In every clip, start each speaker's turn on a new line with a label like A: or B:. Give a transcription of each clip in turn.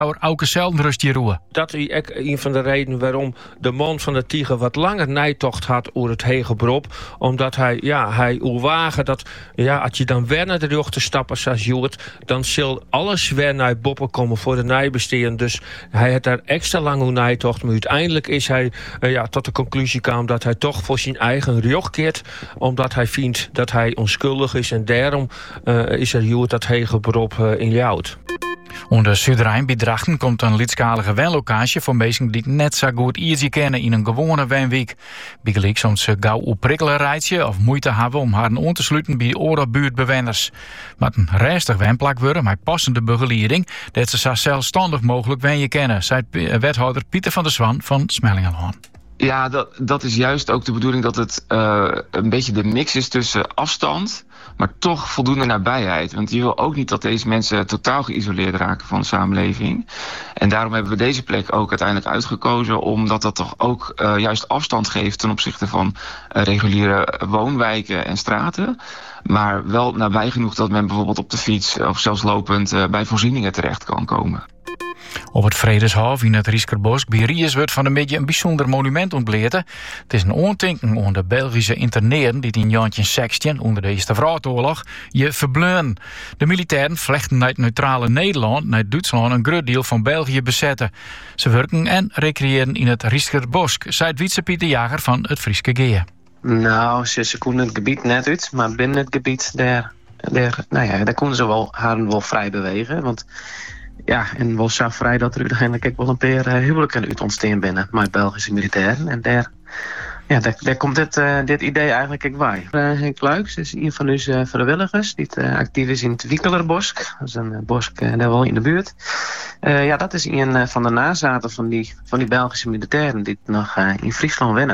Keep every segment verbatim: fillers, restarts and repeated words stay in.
A: Auke Zeldenrust Jeroen.
B: Dat is ook een van de redenen waarom de man van de Tiger wat langer nijtocht had over het hege beroep. Omdat hij, ja, hij wagen dat, ja, als je dan weer naar de rug te stappen zoals Joert, dan zal alles weer naar boppen komen voor de nijbesteden. Dus hij had daar extra lang over nijtocht. Maar uiteindelijk is hij uh, ja, tot de conclusie kwam dat hij toch voor zijn eigen rug keert. Omdat hij vindt dat hij onschuldig is. En daarom uh, is er Joert dat hege beroep uh, in Ljouwt.
A: Onder Zuid-Rijn bij Drachten komt een lidskalige woonlocatie voor mensen die net zo goed easy kennen in een gewone woonwijk. Bij gelijk soms gauw op prikkelen rijtje of moeite hebben om haar aan te sluiten bij oorbuurtbewoners. Maar een restig woonplak worden met passende begeleiding dat ze zo zelfstandig mogelijk wonen kennen, zei wethouder Pieter van der Zwan van Smellingenlaan.
C: Ja, dat, dat is juist ook de bedoeling dat het uh, een beetje de mix is tussen afstand, maar toch voldoende nabijheid. Want je wil ook niet dat deze mensen totaal geïsoleerd raken van de samenleving. En daarom hebben we deze plek ook uiteindelijk uitgekozen, omdat dat toch ook uh, juist afstand geeft ten opzichte van uh, reguliere woonwijken en straten. Maar wel nabij genoeg dat men bijvoorbeeld op de fiets of zelfs lopend uh, bij voorzieningen terecht kan komen.
A: Op het Vredeshof in het Rieskerbosch bij Ries wordt van de beetje een bijzonder monument ontbleten. Het is een oortinking onder de Belgische interneren die in negentien zestien onder de Eerste Wereldoorlog je verbleun. De militairen vlechten naar het neutrale Nederland naar Duitsland een groot deel van België bezetten. Ze werken en recreëren in het Rieskerbosch, zei vice-Pieter Jager van het Frieske Geer.
D: Nou, ze, ze konden het gebied net uit, maar binnen het gebied daar, daar, nou ja, daar konden ze wel, haar wel vrij bewegen. Want ja, en wel zo vrij dat er uiteindelijk ook wel een paar uh, huwelijken uit ontstaan binnen met Belgische militairen. En daar, ja, daar, daar komt dit, uh, dit idee eigenlijk ook bij. Uh, Henk Luijks is een van onze uh, vrijwilligers die uh, actief is in het Wiekelerbosch. Dat is een uh, bos uh, daar wel in de buurt. Uh, ja, dat is een uh, van de nazaten van die, van die Belgische militairen die nog uh, in Friesland wennen.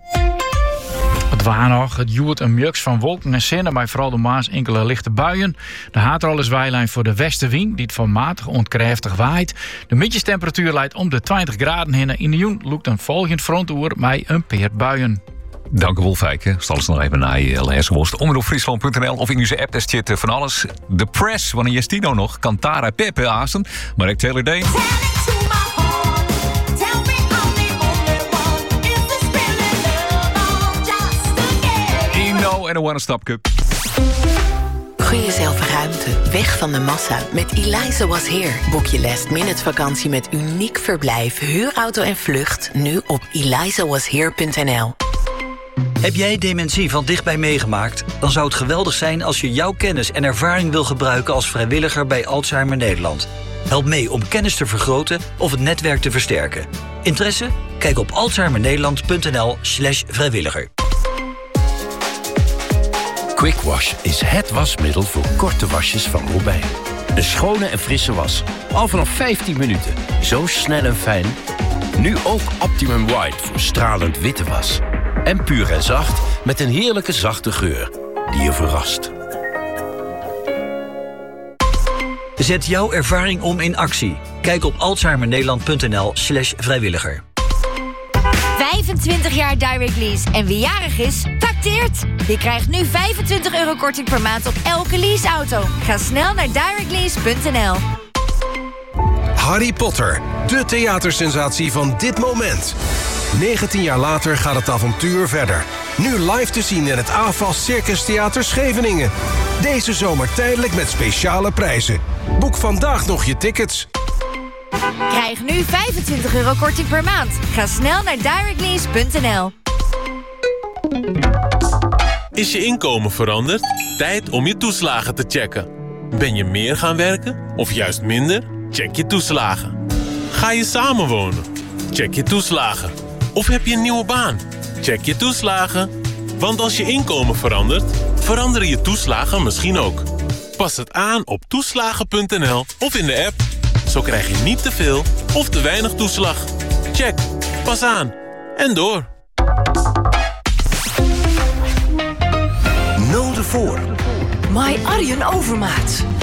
A: Het waar nog, het joert een mux van wolken en zinnen, maar vooral de Maas enkele lichte buien. De haatrollerswijlijn voor de westenwind, die het van matig ontkräftig waait. De middenstemperatuur leidt om de twintig graden heen. In de joen loopt een volgend frontoer met een peer buien.
E: Dank u wel, Fijke. Stel eens nog even naar je leesworst. Omroep Friesland punt n l of in onze app, daar zit van alles. De Press, wanneer je Stino nog, Cantara, Pepe, Aasen. Maar ik Taylor Dane. En een one-stop cup.
F: Gun jezelf ruimte, weg van de massa. Met Eliza Was Here boek je last minute vakantie met uniek verblijf, huurauto en vlucht. Nu op eliza was here punt n l.
G: Heb jij dementie van dichtbij meegemaakt? Dan zou het geweldig zijn als je jouw kennis en ervaring wil gebruiken als vrijwilliger bij Alzheimer Nederland. Help mee om kennis te vergroten of het netwerk te versterken. Interesse? Kijk op alzheimernederland punt n l slash vrijwilliger.
H: Quick Wash is het wasmiddel voor korte wasjes van Robijn. Een schone en frisse was. Al vanaf vijftien minuten. Zo snel en fijn. Nu ook Optimum White voor stralend witte was. En puur en zacht met een heerlijke zachte geur die je verrast.
G: Zet jouw ervaring om in actie. Kijk op alzheimernederland punt n l slash vrijwilliger.
I: vijfentwintig jaar Direct Lease en wie jarig is, tacteert. Je krijgt nu vijfentwintig euro korting per maand op elke leaseauto. Ga snel naar direct lease punt n l.
J: Harry Potter, de theatersensatie van dit moment. negentien jaar later gaat het avontuur verder. Nu live te zien in het A F A S Circus Theater Scheveningen. Deze zomer tijdelijk met speciale prijzen. Boek vandaag nog je tickets.
I: Krijg nu vijfentwintig euro korting per maand. Ga snel naar direct lease punt n l.
K: Is je inkomen veranderd? Tijd om je toeslagen te checken. Ben je meer gaan werken of juist minder? Check je toeslagen. Ga je samenwonen? Check je toeslagen. Of heb je een nieuwe baan? Check je toeslagen. Want als je inkomen verandert, veranderen je toeslagen misschien ook. Pas het aan op toeslagen punt n l of in de app. Zo krijg je niet te veel of te weinig toeslag. Check. Pas aan. En door.
J: Nul de voor.
L: My Arjen Overmaat.